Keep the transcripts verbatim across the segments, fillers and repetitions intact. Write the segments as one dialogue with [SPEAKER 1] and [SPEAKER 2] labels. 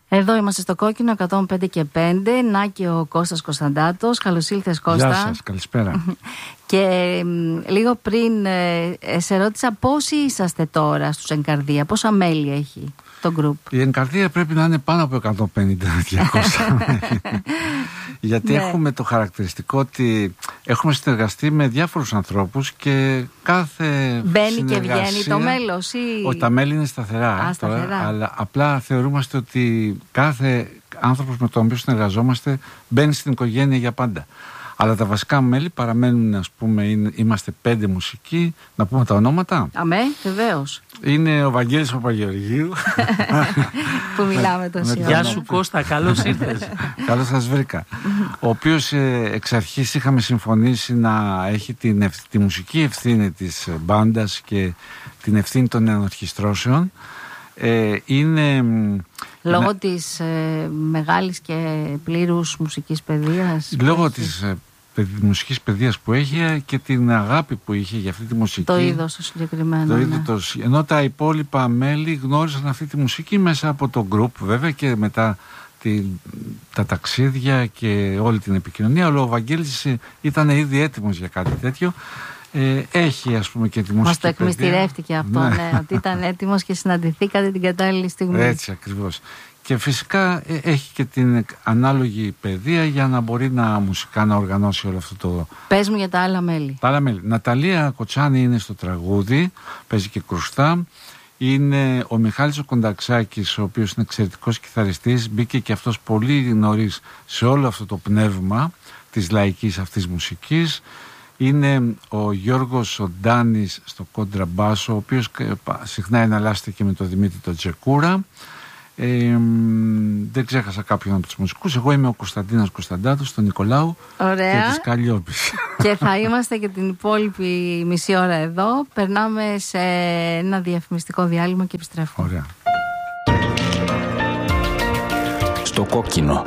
[SPEAKER 1] Εδώ είμαστε στο Κόκκινο εκατόν πέντε και πέντε. Να και ο Κώστας Κωνσταντάτος. Καλώς ήλθες, Κώστα.
[SPEAKER 2] Γεια σας, καλησπέρα.
[SPEAKER 1] Και μ, λίγο πριν ε, σε ρώτησα πόσοι είσαστε τώρα στους Ενκαρδία, πόσα μέλη έχει το γκρουπ?
[SPEAKER 2] Η Ενκαρδία πρέπει να είναι πάνω από εκατόν πενήντα με διακόσια. Γιατί
[SPEAKER 1] ναι.
[SPEAKER 2] έχουμε το χαρακτηριστικό ότι έχουμε συνεργαστεί με διάφορους ανθρώπους και κάθε
[SPEAKER 1] μπαίνει και βγαίνει το μέλος ή...
[SPEAKER 2] Όχι, τα μέλη είναι σταθερά,
[SPEAKER 1] Α, σταθερά.
[SPEAKER 2] Τώρα, αλλά απλά θεωρούμαστε ότι κάθε άνθρωπος με τον οποίο συνεργαζόμαστε μπαίνει στην οικογένεια για πάντα. Αλλά τα βασικά μέλη παραμένουν, ας πούμε, είναι, είμαστε πέντε μουσικοί. Να πούμε τα ονόματα.
[SPEAKER 1] Αμέ, βεβαίως.
[SPEAKER 2] Είναι ο Βαγγέλης Παπαγεωργίου.
[SPEAKER 1] Που μιλάμε τόση ώρα.
[SPEAKER 3] Γεια σου Κώστα, καλώς ήρθες.
[SPEAKER 2] Καλώς σας βρήκα. Ο οποίος ε, εξ αρχής είχαμε συμφωνήσει να έχει την ευθ, τη μουσική ευθύνη της μπάντας και την ευθύνη των ενορχιστρώσεων. Ε, είναι...
[SPEAKER 1] Λόγω
[SPEAKER 2] να...
[SPEAKER 1] της ε, μεγάλης και πλήρους μουσικής παιδείας.
[SPEAKER 2] Λόγω της ε, μουσικής παιδείας που έχει και την αγάπη που είχε για αυτή τη μουσική.
[SPEAKER 1] Το είδος το συγκεκριμένο.
[SPEAKER 2] Το
[SPEAKER 1] ναι.
[SPEAKER 2] είδος, το... Ενώ τα υπόλοιπα μέλη γνώρισαν αυτή τη μουσική μέσα από το group βέβαια και μετά τη, τα ταξίδια και όλη την επικοινωνία. Αλλά ο Βαγγέλης ήταν ήδη έτοιμος για κάτι τέτοιο. Ε, έχει ας πούμε και τη μουσική.
[SPEAKER 1] Μας το εκμυστηρεύτηκε αυτό, ναι. ναι, ότι ήταν έτοιμος και συναντηθήκατε την κατάλληλη στιγμή.
[SPEAKER 2] Έτσι ακριβώς. Και φυσικά ε, έχει και την ανάλογη παιδεία για να μπορεί να μουσικά να οργανώσει όλο αυτό το...
[SPEAKER 1] Πες μου για τα άλλα μέλη.
[SPEAKER 2] Τα άλλα μέλη. Ναταλία Κοτσάνη είναι στο τραγούδι, παίζει και κρουστά. Είναι ο Μιχάλης ο Κονταξάκης, ο οποίος είναι εξαιρετικός κιθαριστής. Μπήκε και αυτός πολύ νωρίς σε όλο αυτό το πνεύμα της λαϊκής αυτής μουσικής. Είναι ο Γιώργος ο Ντάνης στο κοντραμπάσο, ο οποίος συχνά εναλλάσσεται και με τον Δημήτρη τον Τζεκούρα. Ε, δεν ξέχασα κάποιον από τους μουσικούς. Εγώ είμαι ο Κωνσταντίνος Κωνσταντάτος, τον Νικολάου.
[SPEAKER 1] Ωραία.
[SPEAKER 2] Και της Καλλιόπης.
[SPEAKER 1] Και θα είμαστε και την υπόλοιπη μισή ώρα εδώ. Περνάμε σε ένα διαφημιστικό διάλειμμα και επιστρέφουμε.
[SPEAKER 2] Ωραία.
[SPEAKER 4] Στο Κόκκινο.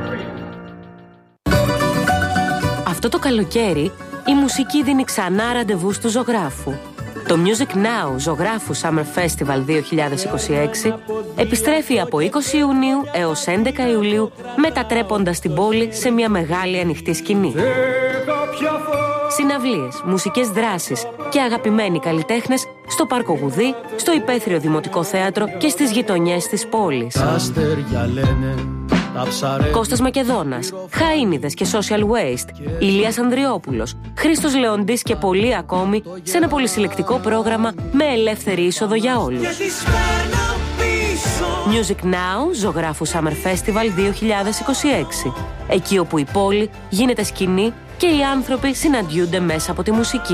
[SPEAKER 5] Αυτό το καλοκαίρι η μουσική δίνει ξανά ραντεβού του ζωγράφου. Το Music Now Ζωγράφου Summer Festival δύο χιλιάδες είκοσι έξι επιστρέφει από είκοσι Ιουνίου έως έντεκα Ιουλίου, μετατρέποντας την πόλη σε μια μεγάλη ανοιχτή σκηνή. Συναυλίες, μουσικές δράσεις και αγαπημένοι καλλιτέχνες στο Πάρκο Γουδί, στο Υπαίθριο Δημοτικό Θέατρο και στις γειτονιές της πόλης. Κώστας Μακεδόνας, Χαΐνιδες και Social Waste, Ηλίας Ανδριόπουλος, Χρήστος Λεοντής και πολλοί ακόμη σε ένα πολυσυλλεκτικό πρόγραμμα με ελεύθερη είσοδο για όλους. Music Now, Ζωγράφου Summer Festival δύο χιλιάδες είκοσι έξι. Εκεί όπου η πόλη γίνεται σκηνή και οι άνθρωποι συναντιούνται μέσα από τη μουσική.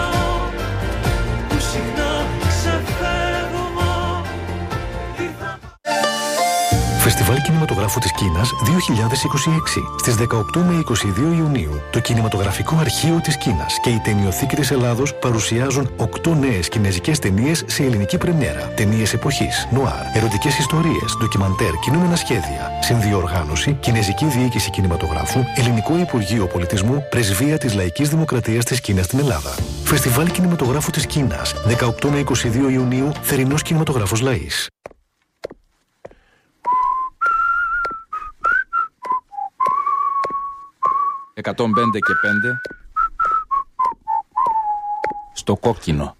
[SPEAKER 6] Φεστιβάλ Κινηματογράφου της Κίνας δύο χιλιάδες είκοσι έξι. Στις δεκαοκτώ με είκοσι δύο Ιουνίου, το Κινηματογραφικό Αρχείο της Κίνας και η Ταινιοθήκη της Ελλάδος παρουσιάζουν οκτώ νέες κινεζικές ταινίες σε ελληνική πρεμιέρα. Ταινίες εποχής, νουάρ, ερωτικές ιστορίες, ντοκιμαντέρ, κινούμενα σχέδια. Συνδιοργάνωση, Κινεζική Διοίκηση Κινηματογράφου, Ελληνικό Υπουργείο Πολιτισμού, Πρεσβεία της Λαϊκής Δημοκρατίας της Κίνας στην Ελλάδα. Φεστιβάλ Κινηματογράφου της Κίνας, δεκαοκτώ με είκοσι δύο Ιουνίου, Θερινός Κινηματογράφος Λαΐς.
[SPEAKER 4] εκατόν πέντε και πέντε στο Κόκκινο.